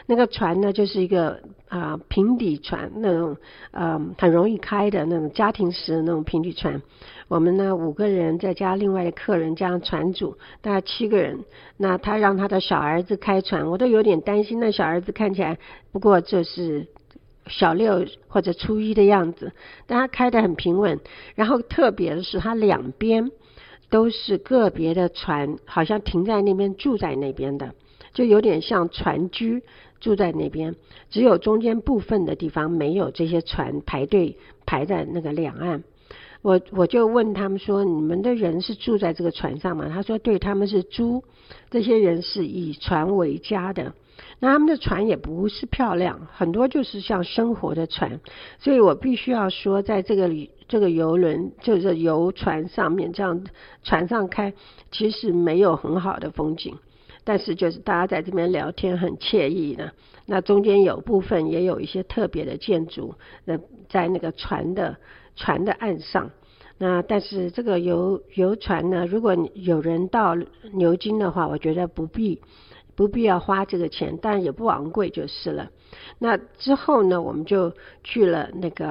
那个船呢就是一个平底船，那种很容易开的那种家庭式的那种平底船。我们呢5个人再加另外的客人加上船主，大概7个人。那他让他的小儿子开船，我都有点担心，那小儿子看起来不过就是小6或者初1的样子，但他开得很平稳。然后特别的是他两边都是个别的船，好像停在那边住在那边的，就有点像船居住在那边，只有中间部分的地方没有这些船排队排在那个两岸。我就问他们说，你们的人是住在这个船上吗？他说对，他们是租，这些人是以船为家的。那他们的船也不是漂亮，很多就是像生活的船。所以我必须要说，在这个游轮就是游船上面，这样船上开其实没有很好的风景，但是就是大家在这边聊天很惬意呢。那中间有部分也有一些特别的建筑在那个船的岸上。那但是这个游船呢，如果有人到牛津的话，我觉得不必要花这个钱，但也不昂贵就是了。那之后呢，我们就去了那个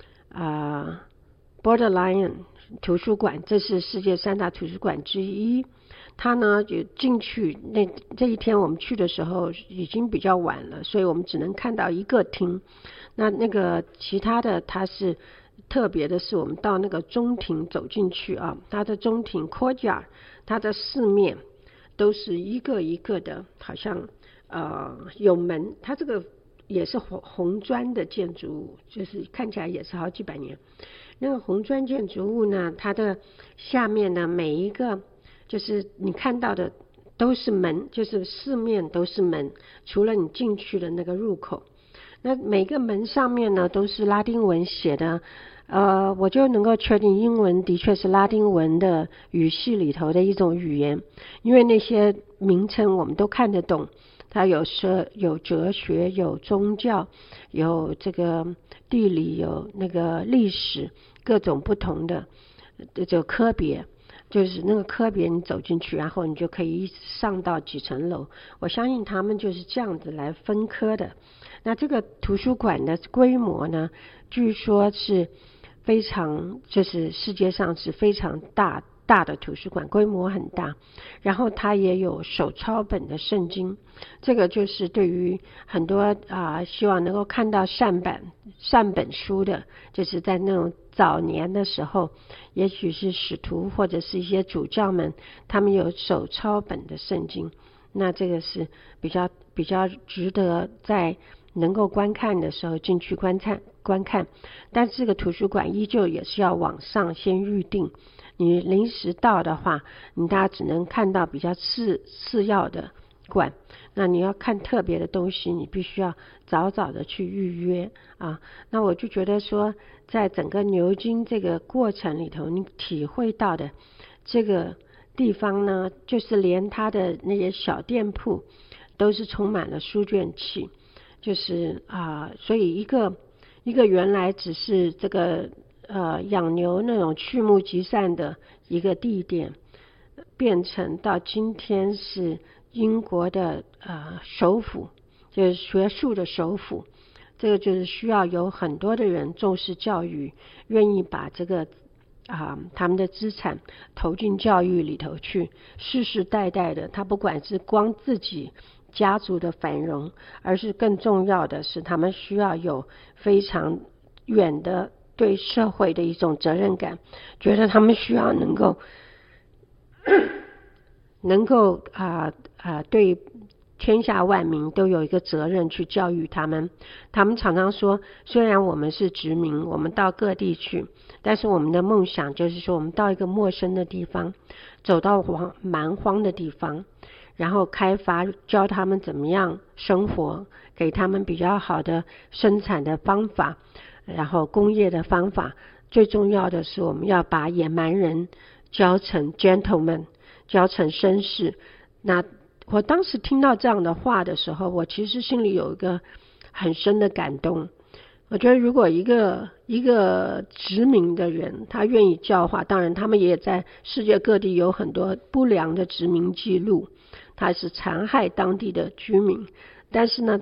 Borderline 图书馆，这是世界3大图书馆之一。他呢就进去，这一天我们去的时候已经比较晚了，所以我们只能看到一个厅。那个其他的，它是特别的是，我们到那个中庭走进去啊，它的中庭 courtyard， 它的四面都是一个一个的，好像有门，它这个也是红砖的建筑物，就是看起来也是好几百年。那个红砖建筑物呢，它的下面呢每一个就是你看到的都是门，就是四面都是门，除了你进去的那个入口。那每个门上面呢都是拉丁文写的，我就能够确定英文的确是拉丁文的语系里头的一种语言，因为那些名称我们都看得懂。它有哲学，有宗教，有这个地理，有那个历史，各种不同的这个科别。就是那个科别你走进去，然后你就可以上到几层楼。我相信他们就是这样子来分科的。那这个图书馆的规模呢，据说是非常，就是世界上是非常大的图书馆，规模很大。然后它也有手抄本的圣经，这个就是对于很多希望能够看到善本书的，就是在那种早年的时候，也许是使徒或者是一些主教们，他们有手抄本的圣经。那这个是比较值得在能够观看的时候进去观看。但是这个图书馆依旧也是要网上先预定，你临时到的话，你大家只能看到比较次要的馆。那你要看特别的东西，你必须要早的去预约啊。那我就觉得说，在整个牛津这个过程里头，你体会到的这个地方呢，就是连它的那些小店铺都是充满了书卷气，就是所以一个原来只是这个养牛那种畜牧集散的一个地点，变成到今天是英国的首府，就是学术的首府。这个就是需要有很多的人重视教育，愿意把这个他们的资产投进教育里头去，世世代代的，他不管是光自己家族的繁荣，而是更重要的是他们需要有非常远的对社会的一种责任感，觉得他们需要能够对天下万民都有一个责任去教育他们。他们常常说，虽然我们是殖民，我们到各地去，但是我们的梦想就是说，我们到一个陌生的地方，走到蛮荒的地方，然后开发，教他们怎么样生活，给他们比较好的生产的方法，然后工业的方法。最重要的是，我们要把野蛮人教成 gentleman， 教成绅士。那我当时听到这样的话的时候，我其实心里有一个很深的感动。我觉得如果一个殖民的人他愿意教化，当然他们也在世界各地有很多不良的殖民记录，他是残害当地的居民，但是呢